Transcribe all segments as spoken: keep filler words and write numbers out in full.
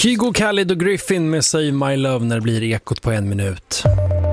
Kygo, Khalid och Griffin med Save My Love när det blir Ekot på en minut.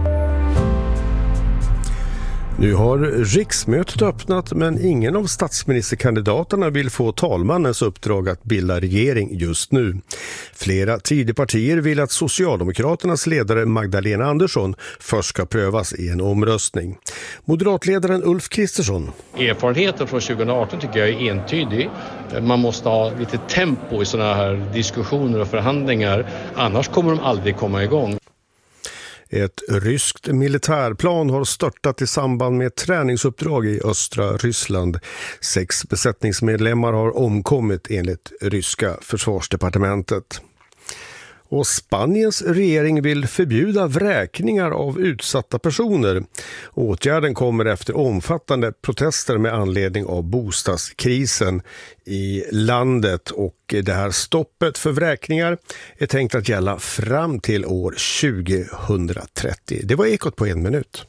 Nu har riksmötet öppnat, men ingen av statsministerkandidaterna vill få talmannens uppdrag att bilda regering just nu. Flera Tidöpartier vill att Socialdemokraternas ledare Magdalena Andersson först ska prövas i en omröstning. Moderatledaren Ulf Kristersson. Erfarenheten från tjugo arton tycker jag är entydig. Man måste ha lite tempo i sådana här diskussioner och förhandlingar, annars kommer de aldrig komma igång. Ett ryskt militärplan har störtat i samband med ett träningsuppdrag i östra Ryssland. Sex besättningsmedlemmar har omkommit enligt ryska försvarsdepartementet. Och Spaniens regering vill förbjuda vräkningar av utsatta personer. Åtgärden kommer efter omfattande protester med anledning av bostadskrisen i landet, och det här stoppet för vräkningar är tänkt att gälla fram till år tjugohundratrettio. Det var Ekot på en minut.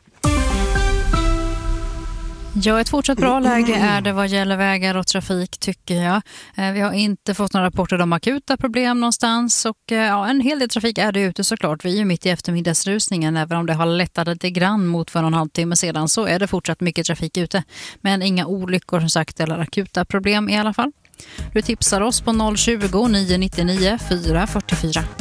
Ja, ett fortsatt bra läge är det vad gäller vägar och trafik, tycker jag. Vi har inte fått några rapporter om akuta problem någonstans, och ja, en hel del trafik är det ute såklart. Vi är ju mitt i eftermiddagsrusningen, även om det har lättat lite grann mot för en halvtimme sedan, så är det fortsatt mycket trafik ute. Men inga olyckor som sagt eller akuta problem i alla fall. Du tipsar oss på noll tjugo, nio nio nio, fyra fyra fyra.